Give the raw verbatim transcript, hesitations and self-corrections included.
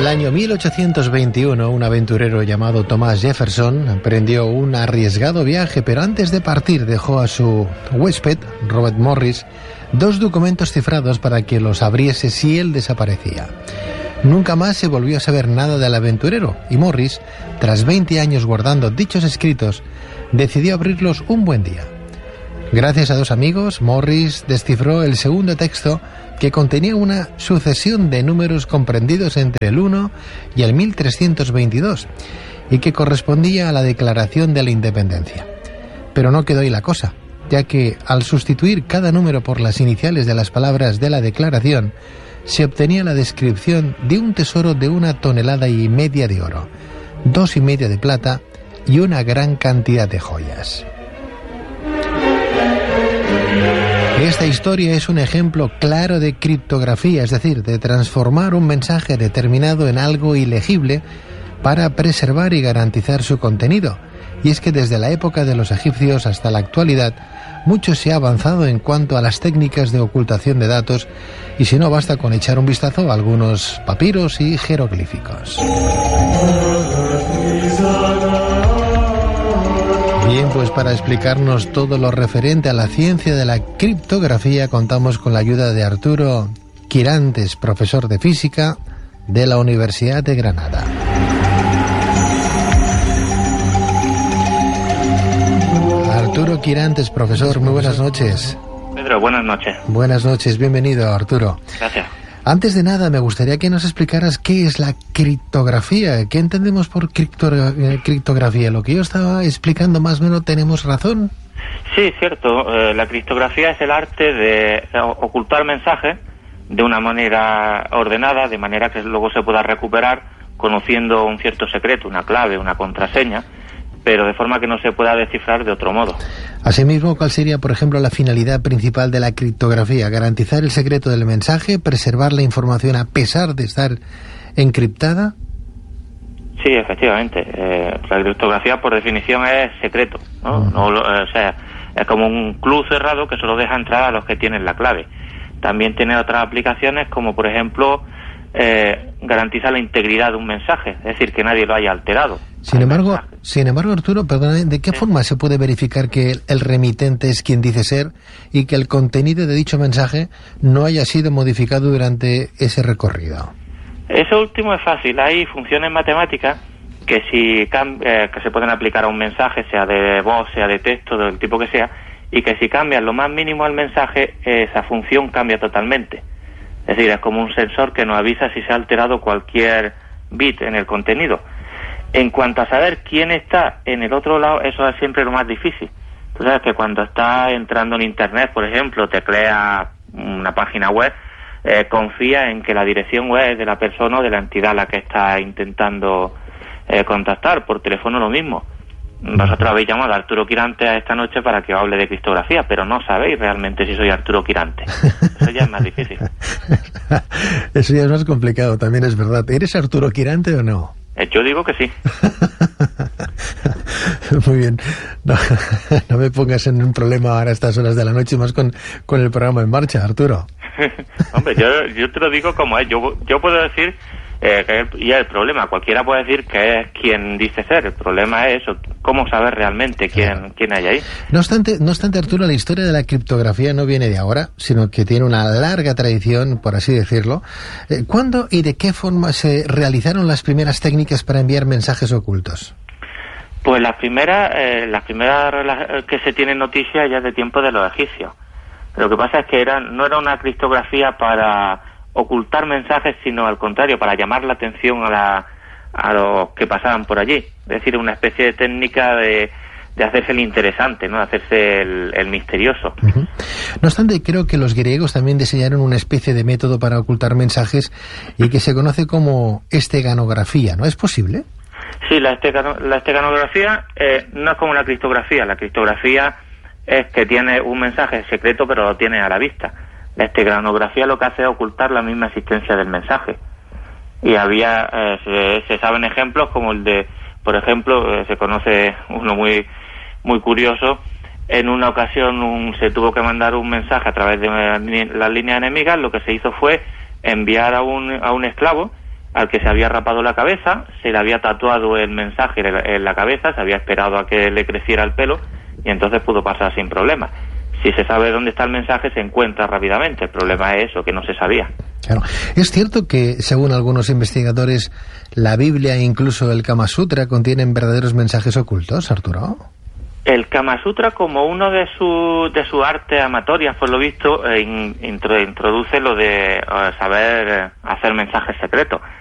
año mil ochocientos veintiuno, un aventurero llamado Thomas Jefferson emprendió un arriesgado viaje, pero antes de partir dejó a su huésped, Robert Morris, dos documentos cifrados para que los abriese si él desaparecía. Nunca más se volvió a saber nada del aventurero, y Morris, tras veinte años guardando dichos escritos, decidió abrirlos un buen día. Gracias a dos amigos, Morris descifró el segundo texto, que contenía una sucesión de números comprendidos entre el uno y el mil trescientos veintidós, y que correspondía a la Declaración de la Independencia. Pero no quedó ahí la cosa, ya que al sustituir cada número por las iniciales de las palabras de la declaración, se obtenía la descripción de un tesoro de una tonelada y media de oro, dos y media de plata y una gran cantidad de joyas. Esta historia es un ejemplo claro de criptografía, es decir, de transformar un mensaje determinado en algo ilegible para preservar y garantizar su contenido. Y es que desde la época de los egipcios hasta la actualidad, mucho se ha avanzado en cuanto a las técnicas de ocultación de datos, y si no, basta con echar un vistazo a algunos papiros y jeroglíficos. Bien, pues para explicarnos todo lo referente a la ciencia de la criptografía, contamos con la ayuda de Arturo Quirantes, profesor de física de la Universidad de Granada. Arturo Quirantes, profesor, muy buenas noches. Pedro, buenas noches. Buenas noches, bienvenido, Arturo. Gracias. Antes de nada, me gustaría que nos explicaras qué es la criptografía. ¿Qué entendemos por criptogra- criptografía? Lo que yo estaba explicando, más o menos, ¿tenemos razón? Sí, cierto. Eh, la criptografía es el arte de ocultar mensajes de una manera ordenada, de manera que luego se pueda recuperar conociendo un cierto secreto, una clave, una contraseña, pero de forma que no se pueda descifrar de otro modo. Asimismo, ¿cuál sería, por ejemplo, la finalidad principal de la criptografía? ¿Garantizar el secreto del mensaje? ¿Preservar la información a pesar de estar encriptada? Sí, efectivamente. Eh, la criptografía, por definición, es secreto, ¿no? Uh-huh. No, eh, o sea, es como un club cerrado que solo deja entrar a los que tienen la clave. También tiene otras aplicaciones, como por ejemplo, eh, garantiza la integridad de un mensaje, es decir, que nadie lo haya alterado. Sin embargo, sin embargo, Arturo, perdona, ¿de qué sí. forma se puede verificar que el, el remitente es quien dice ser y que el contenido de dicho mensaje no haya sido modificado durante ese recorrido? Eso último es fácil. Hay funciones matemáticas que si cam- eh, que se pueden aplicar a un mensaje, sea de voz, sea de texto, del tipo que sea, y que si cambian lo más mínimo al mensaje, esa función cambia totalmente. Es decir, es como un sensor que nos avisa si se ha alterado cualquier bit en el contenido. En cuanto a saber quién está en el otro lado, eso es siempre lo más difícil. Tú sabes que cuando estás entrando en Internet, por ejemplo, tecleas una página web, eh, confía en que la dirección web es de la persona o de la entidad a la que está intentando eh, contactar. Por teléfono lo mismo. Vosotros habéis llamado a Arturo Quirantes a esta noche para que os hable de criptografía, pero no sabéis realmente si soy Arturo Quirantes. Eso ya es más difícil. Eso ya es más complicado, también es verdad. ¿Eres Arturo Quirantes o no? Yo digo que sí. Muy bien. No, no me pongas en un problema ahora a estas horas de la noche, más con, con el programa en marcha, Arturo. Hombre, yo, yo te lo digo como es. Yo, yo puedo decir, eh, que es, y es el problema, cualquiera puede decir que es quien dice ser. El problema es eso, cómo saber realmente quién, claro. quién hay ahí. No obstante, no obstante, Arturo, la historia de la criptografía no viene de ahora, sino que tiene una larga tradición, por así decirlo. Eh, ¿Cuándo y de qué forma se realizaron las primeras técnicas para enviar mensajes ocultos? Pues las primeras, eh, las primeras que se tienen noticia ya es de tiempo de los egipcios. Lo que pasa es que era, no era una criptografía para ocultar mensajes, sino al contrario, para llamar la atención a, la, a los que pasaban por allí. Es decir, una especie de técnica de, de hacerse el interesante, ¿no? De hacerse el, el misterioso. Uh-huh. No obstante, creo que los griegos también diseñaron una especie de método para ocultar mensajes y que se conoce como esteganografía, ¿no es posible? Sí, la, estegano, la esteganografía eh, no es como una criptografía. La criptografía es que tiene un mensaje secreto, pero lo tiene a la vista. La esteganografía lo que hace es ocultar la misma existencia del mensaje. Y había, eh, se, se saben ejemplos como el de, por ejemplo, eh, se conoce uno muy muy curioso. En una ocasión un, se tuvo que mandar un mensaje a través de las líneas enemigas. Lo que se hizo fue enviar a un, a un esclavo al que se había rapado la cabeza, se le había tatuado el mensaje en la cabeza, se había esperado a que le creciera el pelo y entonces pudo pasar sin problema. Si se sabe dónde está el mensaje, se encuentra rápidamente. El problema es eso, que no se sabía. Claro. Es cierto que, según algunos investigadores, la Biblia e incluso el Kama Sutra contienen verdaderos mensajes ocultos, Arturo. El Kama Sutra, como uno de sus de su arte amatorias, por lo visto, eh, in, intro, introduce lo de eh, saber eh, hacer mensajes secretos.